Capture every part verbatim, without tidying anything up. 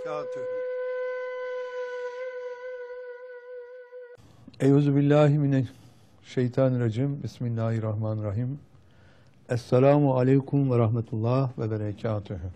berekatühü. Euzubillahimineşşeytanirracim. Bismillahirrahmanirrahim. Esselamu aleyküm ve rahmetullah ve berekatühü.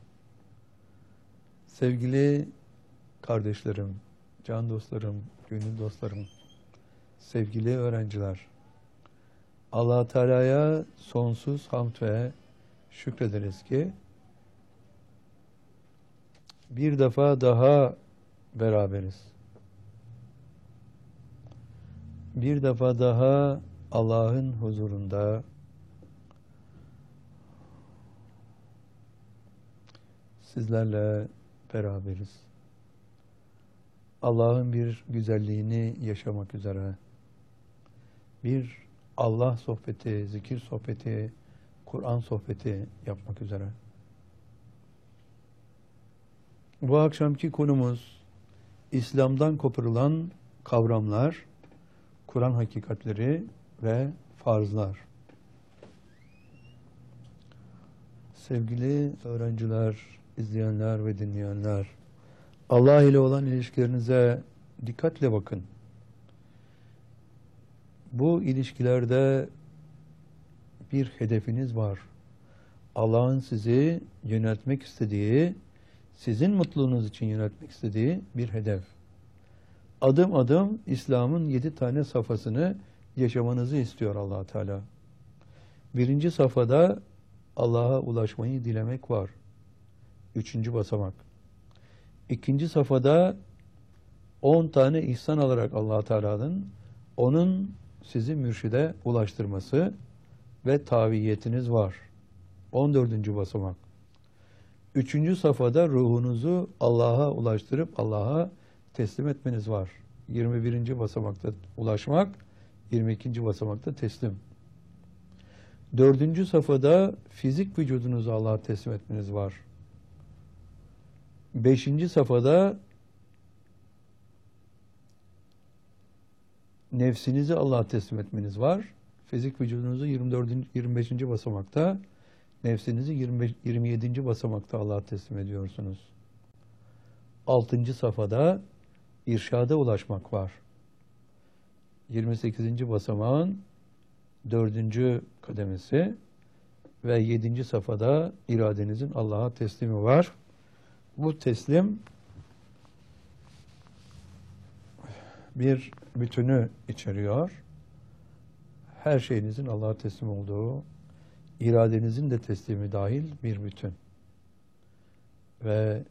Sevgili kardeşlerim, can dostlarım, gönül dostlarım, sevgili öğrenciler, Allah Teala'ya sonsuz hamd ve şükrederiz ki bir defa daha beraberiz. Bir defa daha Allah'ın huzurunda sizlerle beraberiz. Allah'ın bir güzelliğini yaşamak üzere bir Allah sohbeti, zikir sohbeti, Kur'an sohbeti yapmak üzere. Bu akşamki konumuz İslam'dan koparılan kavramlar, Kur'an hakikatleri ve farzlar. Sevgili öğrenciler, izleyenler ve dinleyenler, Allah ile olan ilişkilerinize dikkatle bakın. Bu ilişkilerde bir hedefiniz var. Allah'ın sizi yöneltmek istediği, sizin mutluluğunuz için yöneltmek istediği bir hedef. Adım adım İslam'ın yedi tane safhasını yaşamanızı istiyor Allah Teala. Birinci safhada Allah'a ulaşmayı dilemek var. Üçüncü basamak. İkinci safhada on tane ihsan alarak Allah Teala'nın onun sizi mürşide ulaştırması ve taviyetiniz var. On dördüncü basamak. Üçüncü safhada ruhunuzu Allah'a ulaştırıp Allah'a teslim etmeniz var. Yirmi birinci basamakta ulaşmak, yirmi ikinci basamakta teslim. Dördüncü safhada fizik vücudunuzu Allah'a teslim etmeniz var. Beşinci safhada nefsinizi Allah'a teslim etmeniz var. Fizik vücudunuzu yirmi dördüncü yirmi beşinci basamakta, nefsinizi yirmi beş, yirmi yedinci basamakta Allah'a teslim ediyorsunuz. Altıncı safhada irşada ulaşmak var. yirmi sekizinci basamağın dördüncü kademesi ve yedinci safhada iradenizin Allah'a teslimi var. Bu teslim bir bütünü içeriyor. Her şeyinizin Allah'a teslim olduğu, iradenizin de teslimi dahil bir bütün. Ve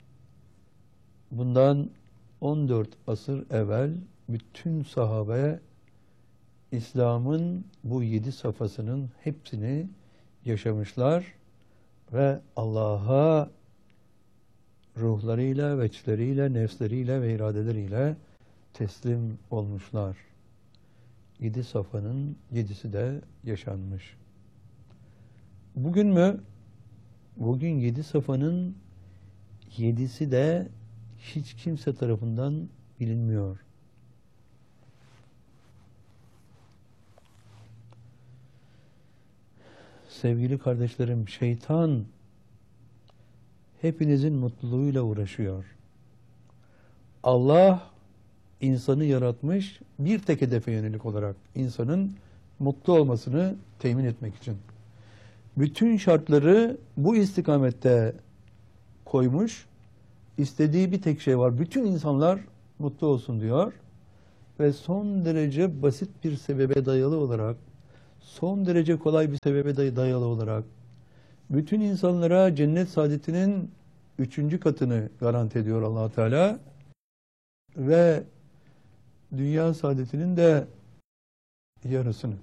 bundan on dört asır evvel bütün sahabe İslam'ın bu yedi safhasının hepsini yaşamışlar ve Allah'a ruhlarıyla, veçleriyle, nefsleriyle ve iradeleriyle teslim olmuşlar. Yedi safhanın yedisi de yaşanmış. Bugün mü? Bugün yedi safhanın yedisi de hiç kimse tarafından bilinmiyor. Sevgili kardeşlerim, şeytan hepinizin mutluluğuyla uğraşıyor. Allah insanı yaratmış bir tek hedefe yönelik olarak insanın mutlu olmasını temin etmek için. Bütün şartları bu istikamette koymuş. İstediği bir tek şey var. Bütün insanlar mutlu olsun diyor. Ve son derece basit bir sebebe dayalı olarak, son derece kolay bir sebebe dayalı olarak bütün insanlara cennet saadetinin üçüncü katını garanti ediyor Allah Teala ve dünya saadetinin de yarısını.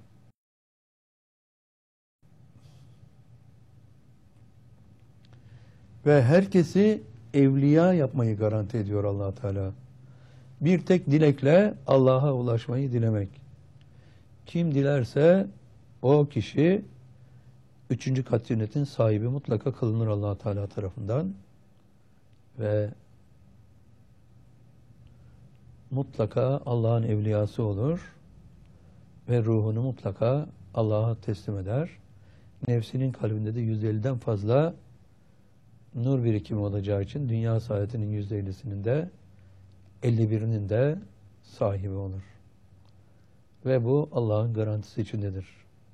Ve herkesi evliya yapmayı garanti ediyor Allah Teala. Bir tek dilekle Allah'a ulaşmayı dilemek. Kim dilerse o kişi üçüncü kat cennetin sahibi mutlaka kılınır Allah Teala tarafından ve mutlaka Allah'ın evliyası olur ve ruhunu mutlaka Allah'a teslim eder. Nefsinin kalbinde de yüz elliden fazla nur birikimi olacağı için dünya saadetinin yüzde ellisinin de elli birinin de sahibi olur. Ve bu Allah'ın garantisi içindedir.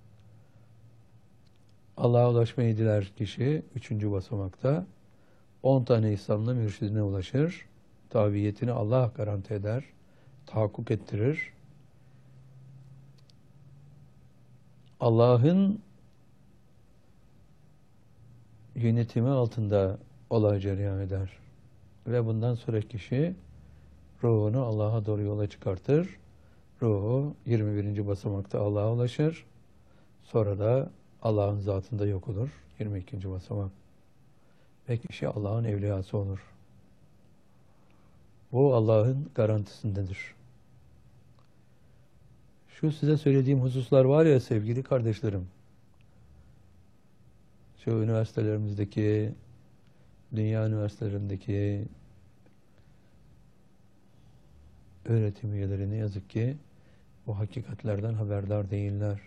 Allah'a ulaşmayı diler kişi üçüncü basamakta on tane İslam'la mürşidine ulaşır. Tabiyetini Allah garanti eder, tahakkuk ettirir. Allah'ın yönetimi altında olay cereyan eder. Ve bundan sonra kişi ruhunu Allah'a doğru yola çıkartır. Ruhu yirmi birinci basamakta Allah'a ulaşır. Sonra da Allah'ın zatında yok olur. yirmi ikinci basamak. Ve kişi Allah'ın evliyası olur. Bu Allah'ın garantisindedir. Şu size söylediğim hususlar var ya sevgili kardeşlerim. Şu üniversitelerimizdeki, dünya üniversitelerindeki öğretim üyeleri ne yazık ki bu hakikatlerden haberdar değiller.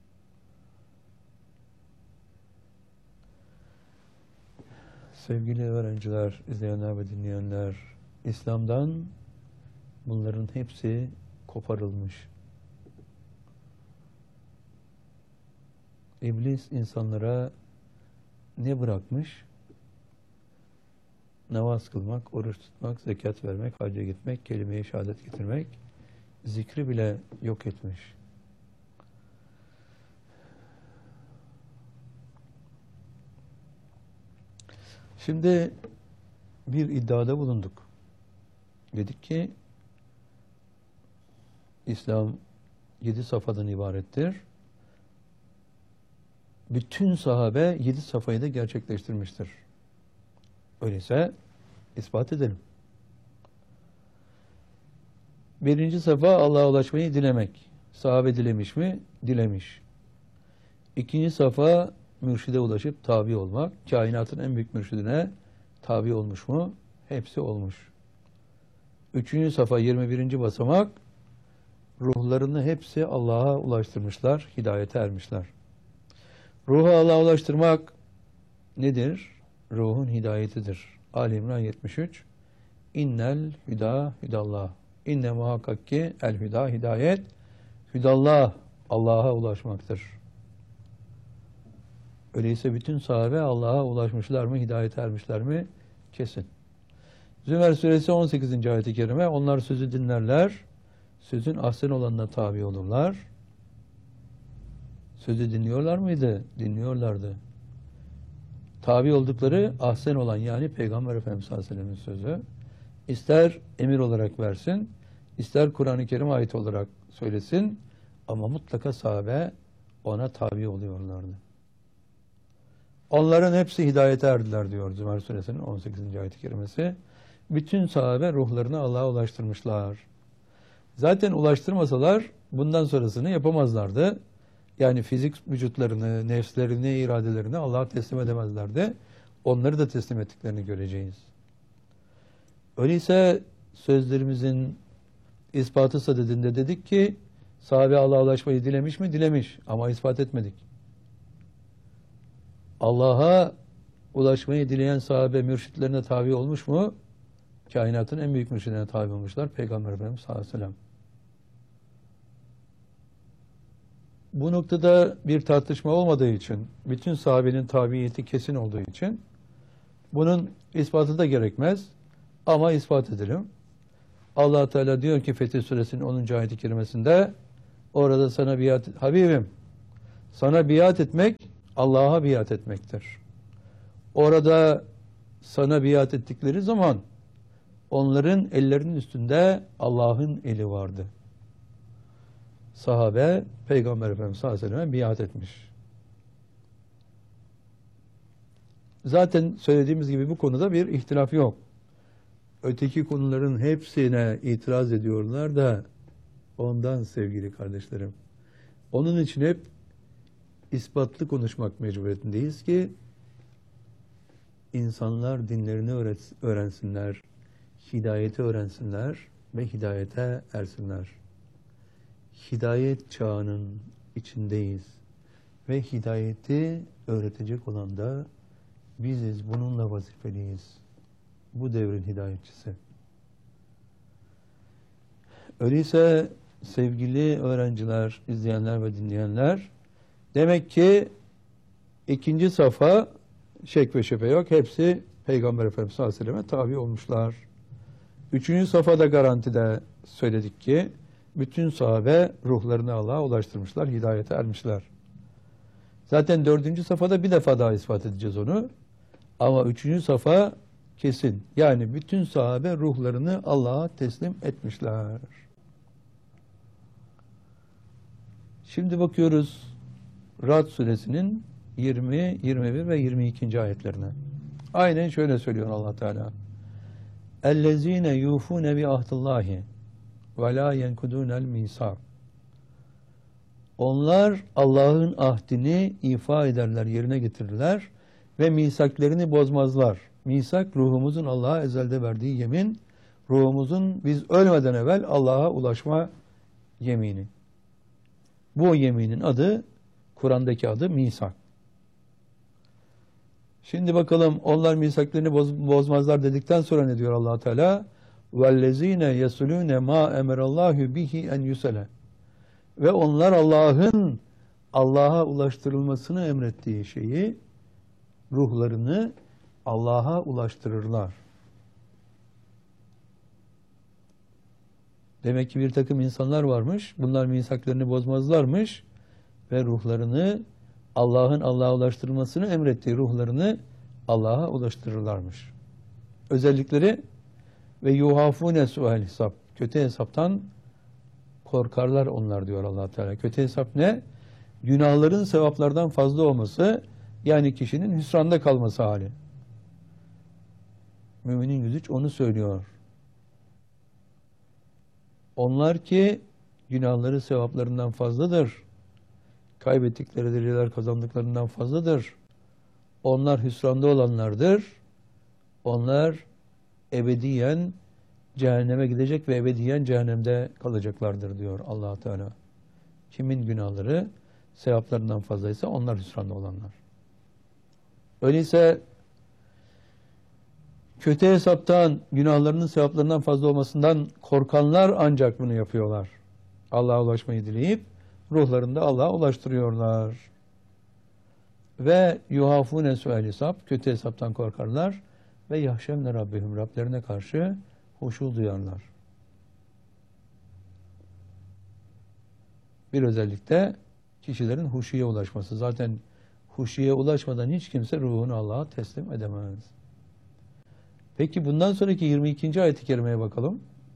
Sevgili öğrenciler, izleyenler ve dinleyenler, İslam'dan bunların hepsi koparılmış. İblis insanlara ne bırakmış? Namaz kılmak, oruç tutmak, zekat vermek, hacca gitmek, kelime-i şehadet getirmek, zikri bile yok etmiş. Şimdi bir iddiada bulunduk. Dedik ki İslam yedi safhadan ibarettir. Bütün sahabe yedi safhayı da gerçekleştirmiştir. Öyleyse ispat edelim. Birinci safa Allah'a ulaşmayı dilemek. Sahabe dilemiş mi? Dilemiş. İkinci safa mürşide ulaşıp tabi olmak. Kainatın en büyük mürşidine tabi olmuş mu? Hepsi olmuş. Üçüncü safa yirmi birinci basamak ruhlarını hepsi Allah'a ulaştırmışlar, hidayete ermişler. Ruhu Allah'a ulaştırmak nedir? Ruhun hidayetidir. Ali İmran yetmiş üç İnnel hüda hüdallah. İnne muhakkak ki el hüda hidayet hüdallah Allah'a ulaşmaktır. Öyleyse bütün sahabe Allah'a ulaşmışlar mı, hidayete ermişler mi? Kesin. Zümer suresi on sekizinci ayet-i kerime onlar sözü dinlerler, sözün ahsen olanına tabi olurlar. Sözü dinliyorlar mıydı? Dinliyorlardı. Tabi oldukları ahsen olan yani Peygamber Efendimiz sallallahu aleyhi ve sellem'in sözü. İster emir olarak versin, ister Kur'an-ı Kerim ayet olarak söylesin ama mutlaka sahabe ona tabi oluyorlardı. Onların hepsi hidayete erdiler diyor Zümer suresinin on sekizinci ayet-i kerimesi. Bütün sahabe ruhlarını Allah'a ulaştırmışlar. Zaten ulaştırmasalar bundan sonrasını yapamazlardı. Yani fizik vücutlarını, nefslerini, iradelerini Allah'a teslim edemezlerdi. Onları da teslim ettiklerini göreceğiz. Öyleyse sözlerimizin ispatı sadedinde dedik ki sahabe Allah'a ulaşmayı dilemiş mi? Dilemiş ama ispat etmedik. Allah'a ulaşmayı dileyen sahabe mürşitlerine tabi olmuş mu? Kainatın en büyük mürşidine tabi olmuşlar. Peygamber Efendimiz sallallahu aleyhi ve sellem. Bu noktada bir tartışma olmadığı için, bütün sahabenin tabiyeti kesin olduğu için bunun ispatı da gerekmez. Ama ispat edelim. Allah Teala diyor ki Fetih Suresinin onuncu ayet-i kerimesinde orada sana biat, Habibim sana biat etmek Allah'a biat etmektir. Orada sana biat ettikleri zaman onların ellerinin üstünde Allah'ın eli vardı. Sahabe Peygamber Efendimiz sallallahu aleyhi ve sellem'e biat etmiş. Zaten söylediğimiz gibi bu konuda bir ihtilaf yok. Öteki konuların hepsine itiraz ediyorlar da ondan sevgili kardeşlerim. Onun için hep ispatlı konuşmak mecburiyetindeyiz ki insanlar dinlerini öğrensinler, hidayeti öğrensinler ve hidayete ersinler. Hidayet çağının içindeyiz ve hidayeti öğretecek olan da biziz, bununla vazifeliyiz. Bu devrin hidayetçisi. Öyleyse sevgili öğrenciler, izleyenler ve dinleyenler, demek ki ikinci safa şek ve şüphe yok. Hepsi Peygamber Efendimiz sallallahu aleyhi ve selleme tabi olmuşlar. Üçüncü safhada garantide söyledik ki bütün sahabe ruhlarını Allah'a ulaştırmışlar, hidayete ermişler. Zaten dördüncü safhada bir defa daha ispat edeceğiz onu. Ama üçüncü safa kesin. Yani bütün sahabe ruhlarını Allah'a teslim etmişler. Şimdi bakıyoruz Ra'd suresinin yirmi, yirmi bir ve yirmi ikinci ayetlerine. Aynen şöyle söylüyor Allah Teala. اَلَّذ۪ينَ يُوفُونَ بِعَهْدِ اللّٰهِ وَلَا يَنْكُدُونَ الْمِيثَاقَ. Onlar Allah'ın ahdini ifa ederler, yerine getirirler ve misaklerini bozmazlar. Misak, ruhumuzun Allah'a ezelde verdiği yemin, ruhumuzun biz ölmeden evvel Allah'a ulaşma yemini. Bu yeminin adı, Kur'an'daki adı misak. Şimdi bakalım onlar misaklarını boz, bozmazlar dedikten sonra ne diyor Allah Teala? وَالَّذ۪ينَ يَسُلُونَ مَا اَمَرَ اللّٰهُ بِهِ اَنْ يُسَلَ. Ve onlar Allah'ın Allah'a ulaştırılmasını emrettiği şeyi, ruhlarını Allah'a ulaştırırlar. Demek ki bir takım insanlar varmış, bunlar misaklarını bozmazlarmış ve ruhlarını Allah'ın Allah'a ulaştırılmasını emrettiği ruhlarını Allah'a ulaştırırlarmış. Özellikleri ve yuhafune su'el hesap. Kötü hesaptan korkarlar onlar diyor Allah Teala. Kötü hesap ne? Günahların sevaplardan fazla olması, yani kişinin hüsranda kalması hali. Müminin yüz üç onu söylüyor. Onlar ki günahları sevaplarından fazladır. Kaybettikleri dereceler kazandıklarından fazladır. Onlar hüsranda olanlardır. Onlar ebediyen cehenneme gidecek ve ebediyen cehennemde kalacaklardır diyor Allah Teala. Kimin günahları sevaplarından fazlaysa onlar hüsranda olanlar. Öyleyse kötü hesaptan, günahlarının sevaplarından fazla olmasından korkanlar ancak bunu yapıyorlar. Allah'a ulaşmayı dileyip ruhlarını da Allah'a ulaştırıyorlar. Ve yuhafune su'el hesap, kötü hesaptan korkarlar ve yahşemne rabbihim, Rablerine karşı huşu duyarlar. Bir özellikle kişilerin huşuya ulaşması. Zaten huşuya ulaşmadan hiç kimse ruhunu Allah'a teslim edemez. Peki bundan sonraki yirmi ikinci ayet-i kerimeye bakalım.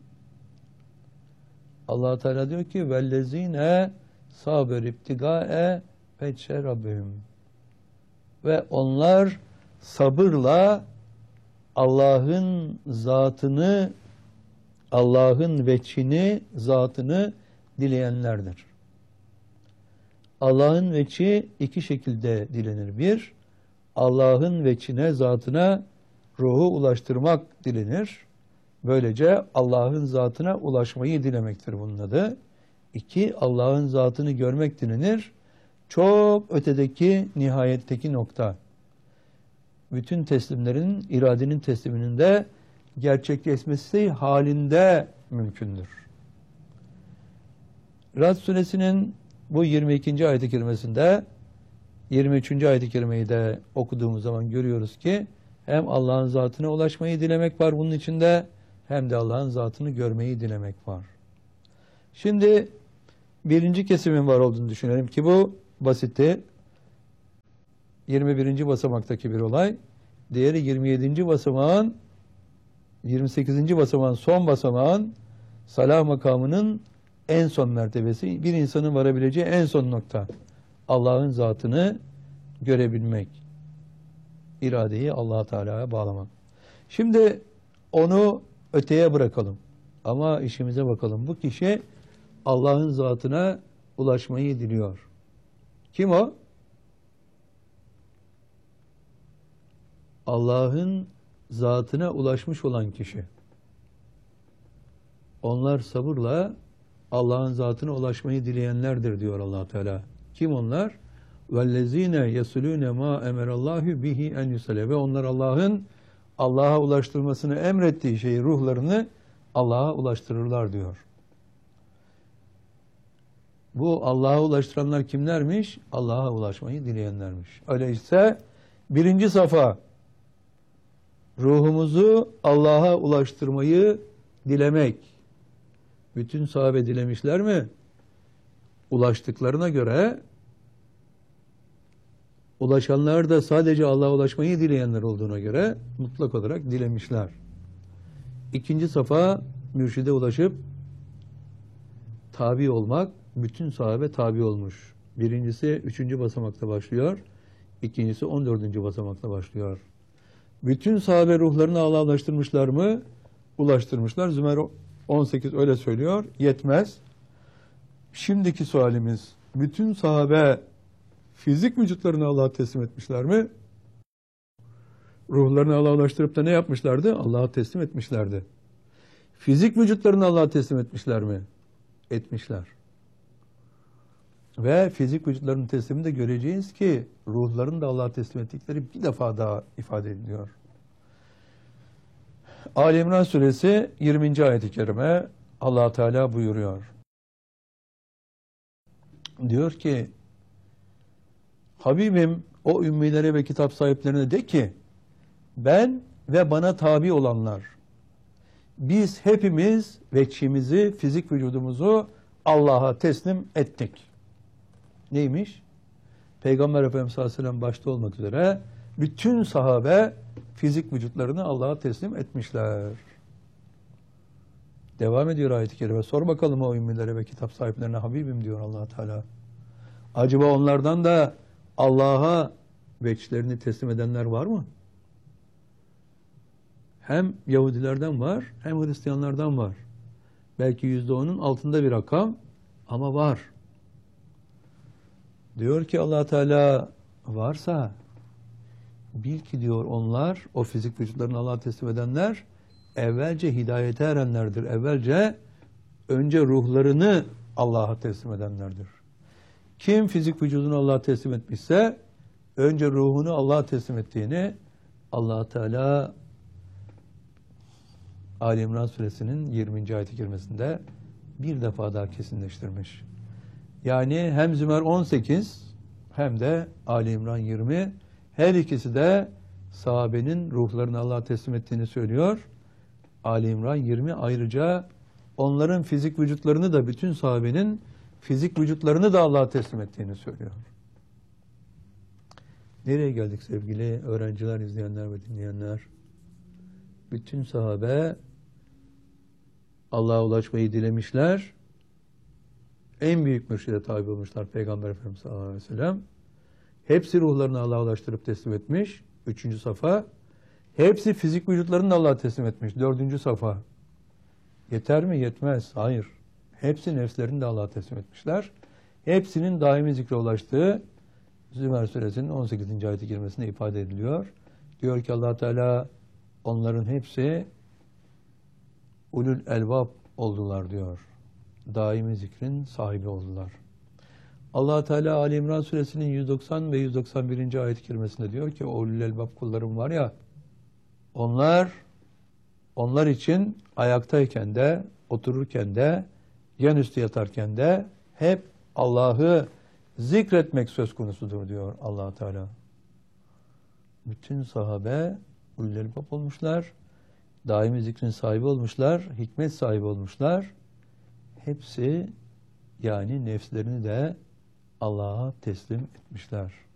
Allah Teala diyor ki vellezine saber ibtigae veçhe rabbihim. Ve onlar sabırla Allah'ın zatını, Allah'ın veçhini, zatını dileyenlerdir. Allah'ın veçhi iki şekilde dilenir. Bir, Allah'ın veçhine, zatına ruhu ulaştırmak dilenir. Böylece Allah'ın zatına ulaşmayı dilemektir bunun adı. İki, Allah'ın zatını görmek dilenir. Çok ötedeki, nihayetteki nokta. Bütün teslimlerin, iradenin tesliminin de gerçekleşmesi halinde mümkündür. Ra'd suresinin bu yirmi ikinci ayet-i kerimesinde yirmi üçüncü ayet-i kerimeyi de okuduğumuz zaman görüyoruz ki hem Allah'ın zatına ulaşmayı dilemek var bunun içinde, hem de Allah'ın zatını görmeyi dilemek var. Şimdi birinci kesimin var olduğunu düşünelim ki bu basitti. yirmi birinci basamaktaki bir olay. Diğeri yirmi yedinci basamağın, yirmi sekizinci basamağın son basamağın salah makamının en son mertebesi. Bir insanın varabileceği en son nokta. Allah'ın zatını görebilmek. İradeyi Allah Teala'ya bağlamak. Şimdi onu öteye bırakalım. Ama işimize bakalım. Bu kişi Allah'ın zatına ulaşmayı diliyor. Kim o? Allah'ın zatına ulaşmış olan kişi. Onlar sabırla Allah'ın zatına ulaşmayı dileyenlerdir diyor Allah Teala. Kim onlar? vellezine yesulune ma emerallahu bihi en yusale ve onlar Allah'ın Allah'a ulaştırmasını emrettiği şeyi, ruhlarını Allah'a ulaştırırlar diyor. Bu Allah'a ulaştıranlar kimlermiş? Allah'a ulaşmayı dileyenlermiş. Öyleyse birinci safa ruhumuzu Allah'a ulaştırmayı dilemek. Bütün sahabe dilemişler mi? Ulaştıklarına göre ulaşanlar da sadece Allah'a ulaşmayı dileyenler olduğuna göre mutlak olarak dilemişler. İkinci safa mürşide ulaşıp tabi olmak. Bütün sahabe tabi olmuş. Birincisi üçüncü basamakta başlıyor. İkincisi on dördüncü basamakta başlıyor. Bütün sahabe ruhlarını Allah'a ulaştırmışlar mı? Ulaştırmışlar. Zümer on sekiz öyle söylüyor. Yetmez. Şimdiki sualimiz, bütün sahabe fizik vücutlarını Allah'a teslim etmişler mi? Ruhlarını Allah'a ulaştırıp da ne yapmışlardı? Allah'a teslim etmişlerdi. Fizik vücutlarını Allah'a teslim etmişler mi? Etmişler. Ve fizik vücutlarının teslimini de göreceğiz ki ruhlarını da Allah'a teslim ettikleri bir defa daha ifade ediliyor. Ali İmran suresi yirminci ayet-i kerime Allah Teala buyuruyor. Diyor ki, Habibim o ümmilere ve kitap sahiplerine de ki, ben ve bana tabi olanlar, biz hepimiz veçhimizi, fizik vücudumuzu Allah'a teslim ettik. Neymiş? Peygamber Efendimiz sallallahu aleyhi ve sellem başta olmak üzere bütün sahabe fizik vücutlarını Allah'a teslim etmişler. Devam ediyor ayet-i kerime. Sor bakalım o ümmilere ve kitap sahiplerine, Habibim diyor Allah Teala. Acaba onlardan da Allah'a veçlerini teslim edenler var mı? Hem Yahudilerden var, hem Hristiyanlardan var. Belki yüzde onun altında bir rakam ama var. Diyor ki Allah Teala, varsa bil ki diyor onlar, o fizik vücutlarını Allah'a teslim edenler evvelce hidayete erenlerdir. Evvelce önce ruhlarını Allah'a teslim edenlerdir. Kim fizik vücudunu Allah'a teslim etmişse önce ruhunu Allah'a teslim ettiğini Allah Teala Ali İmran suresinin yirminci ayet-i kerimesinde bir defa daha kesinleştirmiş. Yani hem Zümer on sekiz hem de Ali İmran yirmi, her ikisi de sahabenin ruhlarını Allah'a teslim ettiğini söylüyor. Ali İmran yirmi ayrıca onların fizik vücutlarını da, bütün sahabenin fizik vücutlarını da Allah'a teslim ettiğini söylüyor. Nereye geldik sevgili öğrenciler, izleyenler ve dinleyenler? Bütün sahabe Allah'a ulaşmayı dilemişler. En büyük mürşide tabi olmuşlar Peygamber Efendimiz sallallahu aleyhi ve sellem. Hepsi ruhlarını Allah'a ulaştırıp teslim etmiş. Üçüncü safa. Hepsi fizik vücutlarını da Allah'a teslim etmiş. Dördüncü safa. Yeter mi? Yetmez. Hayır. Hepsi nefslerini de Allah'a teslim etmişler. Hepsinin daimi zikre ulaştığı Zümer suresinin on sekizinci ayet-i kerimesinde ifade ediliyor. Diyor ki Allah Teala, onların hepsi ulul elbab oldular diyor. Daimi zikrin sahibi oldular. Allah Teala Ali İmran suresinin yüz doksan ve yüz doksan birinci ayet-i kerimesinde diyor ki, o ulul elbab kullarım var ya, onlar onlar için ayaktayken de, otururken de, yan üstü yatarken de hep Allah'ı zikretmek söz konusudur diyor Allah Teala. Bütün sahabe ulul elbab olmuşlar, daimi zikrin sahibi olmuşlar, hikmet sahibi olmuşlar. Hepsi yani nefslerini de Allah'a teslim etmişler.